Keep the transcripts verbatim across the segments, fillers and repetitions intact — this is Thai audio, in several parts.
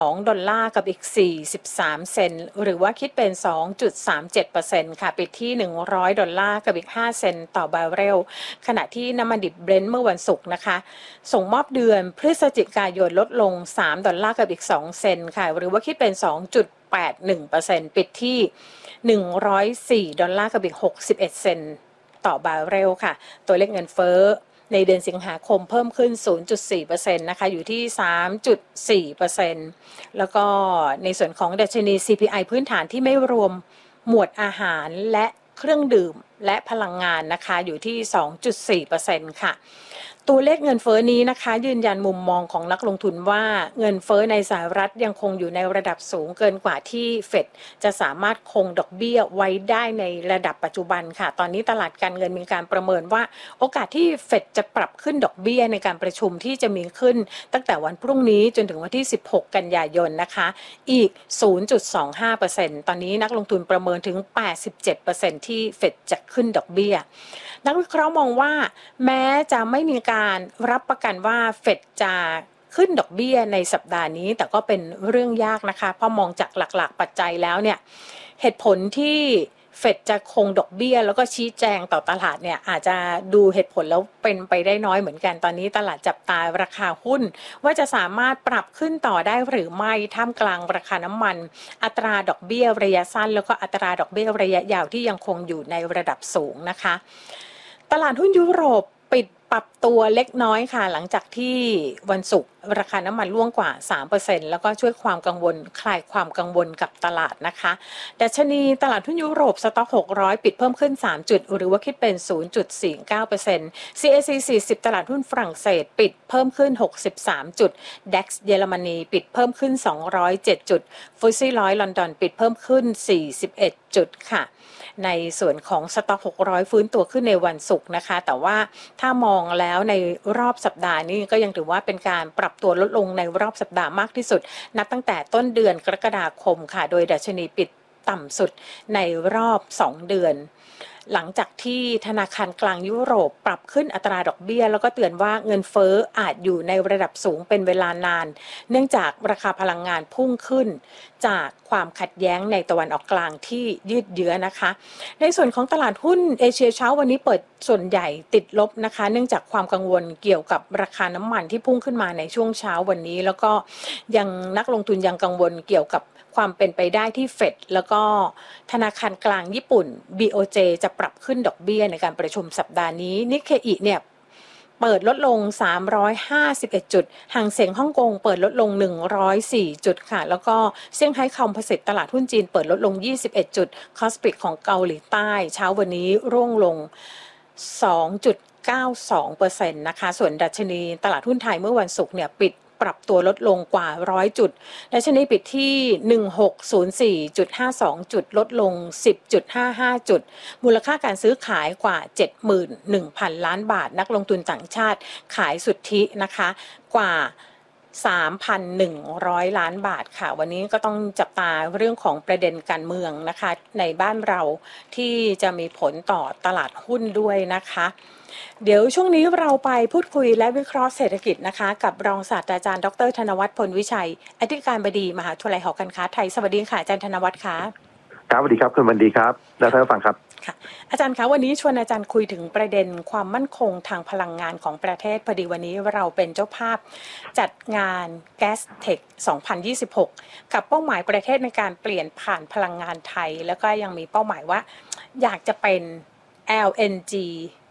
สองดอลลาร์กับอีกสี่สิบสามเซนต์หรือว่าคิดเป็น สองจุดสามเจ็ดเปอร์เซ็นต์ ค่ะปิดที่หนึ่งร้อยดอลลาร์กับอีกห้าเซนต์ต่อบาร์เรลขณะที่น้ำมันดิบเบรนท์เมื่อวันศุกร์นะคะส่งมอบเดือนพฤศจิกายนลดลงสามดอลลาร์กับอีกสองเซนต์ค่ะหรือว่าคิดเป็น สองจุดแปดหนึ่งเปอร์เซ็นต์ ปิดที่หนึ่งร้อยสี่ดอลลาร์กับอีกหกสิบเอ็ดเซนต์ต่อบาร์เรลค่ะตัวเลขเงินเฟ้อในเดือนสิงหาคมเพิ่มขึ้น ศูนย์จุดสี่เปอร์เซ็นต์ นะคะอยู่ที่ สามจุดสี่เปอร์เซ็นต์ แล้วก็ในส่วนของดัชนี ซี พี ไอ พื้นฐานที่ไม่รวมหมวดอาหารและเครื่องดื่มและพลังงานนะคะอยู่ที่ สองจุดสี่เปอร์เซ็นต์ ค่ะตัวเลขเงินเฟ้อนี้นะคะยืนยันมุมมองของนักลงทุนว่าเงินเฟ้อในสหรัฐยังคงอยู่ในระดับสูงเกินกว่าที่เฟดจะสามารถคงดอกเบี้ยไว้ได้ในระดับปัจจุบันค่ะตอนนี้ตลาดการเงินมีการประเมินว่าโอกาสที่เฟดจะปรับขึ้นดอกเบี้ยในการประชุมที่จะมีขึ้นตั้งแต่วันพรุ่งนี้จนถึงวันที่สิบหกกันยายนนะคะอีก ศูนย์จุดสองห้าเปอร์เซ็นต์ ตอนนี้นักลงทุนประเมินถึง แปดสิบเจ็ดเปอร์เซ็นต์ ที่เฟดจะขึ้นดอกเบี้ยนักวิเคราะห์มองว่าแม้จะไม่มีการรับประกันว่าเฟดจะขึ้นดอกเบี้ยในสัปดาห์นี้แต่ก็เป็นเรื่องยากนะคะเพราะมองจากหลักๆปัจจัยแล้วเนี่ยเหตุผลที่เฟดจะคงดอกเบี้ยแล้วก็ชี้แจงต่อตลาดเนี่ยอาจจะดูเหตุผลแล้วเป็นไปได้น้อยเหมือนกันตอนนี้ตลาดจับตาราคาหุ้นว่าจะสามารถปรับขึ้นต่อได้หรือไม่ท่ามกลางราคาน้ำมันอัตราดอกเบี้ยระยะสั้นแล้วก็อัตราดอกเบี้ยระยะยาวที่ยังคงอยู่ในระดับสูงนะคะตลาดหุ้นยุโรปปิดปรับตัวเล็กน้อยค่ะหลังจากที่วันศุกร์ราคาน้ำมันร่วงกว่า สามเปอร์เซ็นต์ แล้วก็ช่วยความกังวลคลายความกังวลกับตลาดนะคะดัชนีตลาดหุ้นยุโรปสต็อกหกร้อยปิดเพิ่มขึ้นสามจุดหรือว่าคิดเป็น ศูนย์จุดสี่เก้าเปอร์เซ็นต์ ซี เอ ซี สี่สิบตลาดหุ้นฝรั่งเศสปิดเพิ่มขึ้นหกสิบสามจุด ดัค เยอรมนีปิดเพิ่มขึ้นสองร้อยเจ็ดจุดฟุตซี่ร้อยลอนดอนปิดเพิ่มขึ้นสี่สิบเอ็ดจุดค่ะในส่วนของสต็อกหกร้อยฟื้นตัวขึ้นในวันศุกร์นะคะแต่ว่าถ้ามองแล้วในรอบสัปดาห์นี้ก็ยังถือว่าเป็นการปรับตัวลดลงในรอบสัปดาห์มากที่สุดนับตั้งแต่ต้นเดือนกรกฎาคมค่ะโดยดัชนีปิดต่ำสุดในรอบสองเดือนหลังจากที่ธนาคารกลางยุโรปปรับขึ้นอัตราดอกเบี้ยแล้วก็เตือนว่าเงินเฟ้ออาจอยู่ในระดับสูงเป็นเวลานานเนื่องจากราคาพลังงานพุ่งขึ้นจากความขัดแย้งในตะวันออกกลางที่ยืดเยื้อนะคะในส่วนของตลาดหุ้นเอเชียเช้าวันนี้เปิดส่วนใหญ่ติดลบนะคะเนื่องจากความกังวลเกี่ยวกับราคาน้ำมันที่พุ่งขึ้นมาในช่วงเช้าวันนี้แล้วก็ยังนักลงทุนยังกังวลเกี่ยวกับความเป็นไปได้ที่เฟดแล้วก็ธนาคารกลางญี่ปุ่น บี โอ เจ จะปรับขึ้นดอกเบี้ยในการประชุมสัปดาห์นี้นิกเคอิเนี่ยเปิดลดลงสามร้อยห้าสิบเอ็ดจุดห่างเสียงฮ่องกงเปิดลดลงหนึ่งร้อยสี่จุดค่ะแล้วก็เซี่ยงไฮ้คอมโพสิตตลาดหุ้นจีนเปิดลดลงยี่สิบเอ็ดจุดคอสปิกของเกาหลีใต้เช้าวันนี้ร่วงลง สองจุดเก้าสองเปอร์เซ็นต์ นะคะส่วนดัชนีตลาดหุ้นไทยเมื่อวันศุกร์เนี่ยปิดปรับตัวลดลงกว่าร้อยจุดดัชนีปิดที่ หนึ่งพันหกร้อยสี่จุดห้าสอง จุดลดลง สิบจุดห้าห้า จุดมูลค่าการซื้อขายกว่า เจ็ดหมื่นหนึ่งพัน ล้านบาทนักลงทุนต่างชาติขายสุทธินะคะกว่า สามพันหนึ่งร้อย ล้านบาทค่ะวันนี้ก็ต้องจับตาเรื่องของประเด็นการเมืองนะคะในบ้านเราที่จะมีผลต่อตลาดหุ้นด้วยนะคะเดี๋ยวช่วงนี้เราไปพูดคุยและวิเคราะห์เศรษฐกิจนะคะกับรองศาสตราจารย์ดรธนวัฒน์พลวิชัยอธิการบดีมหาวิทยาลัยหอการค้าไทยสวัสดีค่ะอาจารย์ธนวัฒน์ค่ะครับสวัสดีครับคุณบดีครับและท่านผู้ฟังครับค่ะอาจารย์คะวันนี้ชวนอาจารย์คุยถึงประเด็นความมั่นคงทางพลังงานของประเทศพอดีวันนี้เราเป็นเจ้าภาพจัดงาน Gastech สองพันยี่สิบหกกับเป้าหมายประเทศในการเปลี่ยนผ่านพลังงานไทยแล้วก็ยังมีเป้าหมายว่าอยากจะเป็น แอล เอ็น จี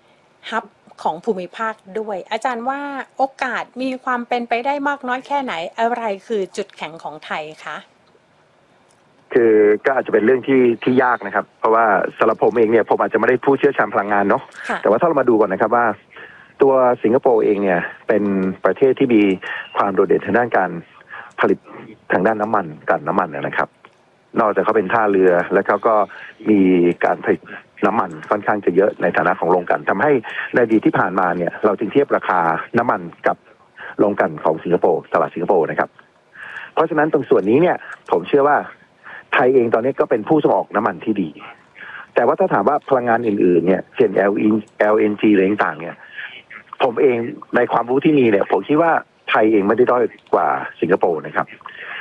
Hub ของภูมิภาคด้วยอาจารย์ว่าโอกาสมีความเป็นไปได้มากน้อยแค่ไหนอะไรคือจุดแข็งของไทยคะคือก็อาจจะเป็นเรื่องที่ที่ยากนะครับเพราะว่าสำหรับผมเองเนี่ยผมอาจจะไม่ได้ผู้เชี่ยวชาญพลังงานเนาะแต่ว่าถ้าเรามาดูก่อนนะครับว่าตัวสิงคโปร์เองเนี่ยเป็นประเทศที่มีความโดดเด่นทางด้านการผลิตทางด้านน้ำมันกับน้ำมันนะครับนอกจากเขาเป็นท่าเรือแล้วเขาก็มีการผลิตน้ำมันค่อนข้างจะเยอะในฐานะของโรงกลั่นทำให้ในอดีตที่ผ่านมาเนี่ยเราจึงเทียบราคาน้ำมันกับโรงกลั่นของสิงคโปร์ตลาดสิงคโปร์นะครับเพราะฉะนั้นตรงส่วนนี้เนี่ยผมเชื่อว่าไทยเองตอนนี้ก็เป็นผู้ส่งออกน้ำมันที่ดีแต่ว่าถ้าถามว่าพลังงานอื่นๆเนี่ยเช่น แอล เอ็น จี อะไรต่างๆเนี่ยผมเองในความรู้ที่มีเนี่ยผมคิดว่าไทยเองไม่ได้ด้อยกว่าสิงคโปร์นะครับ